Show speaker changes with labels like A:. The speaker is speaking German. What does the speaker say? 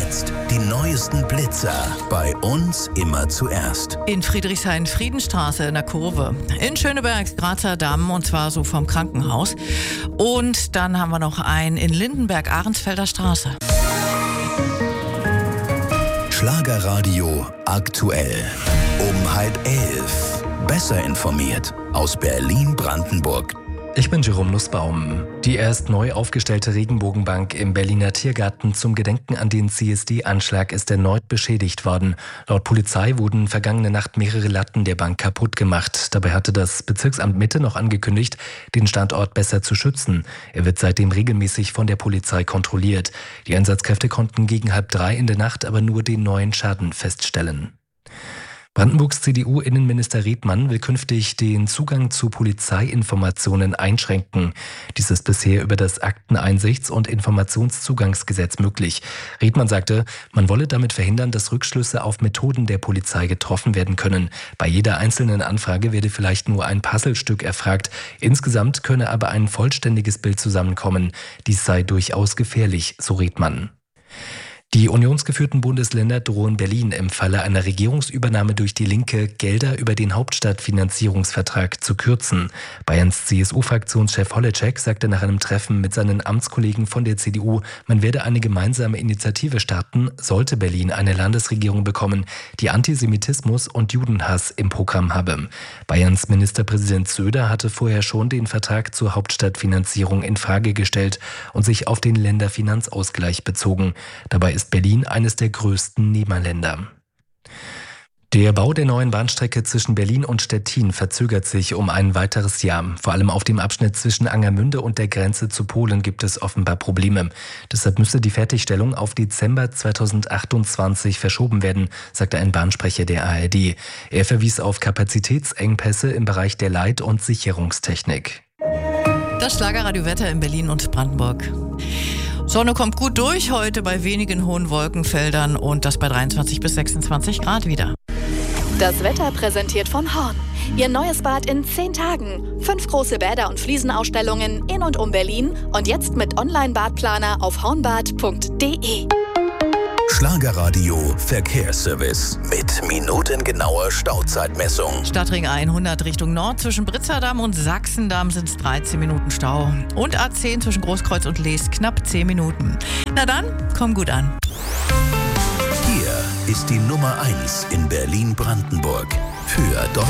A: jetzt die neuesten Blitzer bei uns immer zuerst.
B: In Friedrichshain-Friedenstraße in der Kurve. In Schöneberg, Grazer Damm, und zwar so vom Krankenhaus. Und dann haben wir noch einen in Lindenberg, Ahrensfelder Straße.
A: Schlagerradio aktuell. Um 10:30. Besser informiert aus Berlin-Brandenburg.
C: Ich bin Jerome Nussbaum. Die erst neu aufgestellte Regenbogenbank im Berliner Tiergarten zum Gedenken an den CSD-Anschlag ist erneut beschädigt worden. Laut Polizei wurden vergangene Nacht mehrere Latten der Bank kaputt gemacht. Dabei hatte das Bezirksamt Mitte noch angekündigt, den Standort besser zu schützen. Er wird seitdem regelmäßig von der Polizei kontrolliert. Die Einsatzkräfte konnten gegen 2:30 in der Nacht aber nur den neuen Schaden feststellen. Brandenburgs CDU-Innenminister Redmann will künftig den Zugang zu Polizeiinformationen einschränken. Dies ist bisher über das Akteneinsichts- und Informationszugangsgesetz möglich. Redmann sagte, man wolle damit verhindern, dass Rückschlüsse auf Methoden der Polizei getroffen werden können. Bei jeder einzelnen Anfrage werde vielleicht nur ein Puzzlestück erfragt. Insgesamt könne aber ein vollständiges Bild zusammenkommen. Dies sei durchaus gefährlich, so Redmann. Die unionsgeführten Bundesländer drohen Berlin im Falle einer Regierungsübernahme durch die Linke Gelder über den Hauptstadtfinanzierungsvertrag zu kürzen. Bayerns CSU-Fraktionschef Holleczek sagte nach einem Treffen mit seinen Amtskollegen von der CDU, man werde eine gemeinsame Initiative starten, sollte Berlin eine Landesregierung bekommen, die Antisemitismus und Judenhass im Programm habe. Bayerns Ministerpräsident Söder hatte vorher schon den Vertrag zur Hauptstadtfinanzierung in Frage gestellt und sich auf den Länderfinanzausgleich bezogen. Dabei ist Berlin eines der größten Nehmerländer. Der Bau der neuen Bahnstrecke zwischen Berlin und Stettin verzögert sich um ein weiteres Jahr. Vor allem auf dem Abschnitt zwischen Angermünde und der Grenze zu Polen gibt es offenbar Probleme. Deshalb müsse die Fertigstellung auf Dezember 2028 verschoben werden, sagte ein Bahnsprecher der ARD. Er verwies auf Kapazitätsengpässe im Bereich der Leit- und Sicherungstechnik.
B: Das Schlagerradio-Wetter in Berlin und Brandenburg. Sonne kommt gut durch heute bei wenigen hohen Wolkenfeldern und das bei 23 bis 26 Grad wieder.
D: Das Wetter präsentiert von Horn. Ihr neues Bad in 10 Tagen. 5 große Bäder und Fliesenausstellungen in und um Berlin und jetzt mit Online-Badplaner auf hornbad.de.
A: Schlagerradio Verkehrsservice mit minutengenauer Stauzeitmessung.
B: Stadtring 100 Richtung Nord zwischen Britzerdamm und Sachsendamm sind es 13 Minuten Stau. Und A10 zwischen Großkreuz und Lees knapp 10 Minuten. Na dann, komm gut an.
A: Hier ist die Nummer 1 in Berlin-Brandenburg für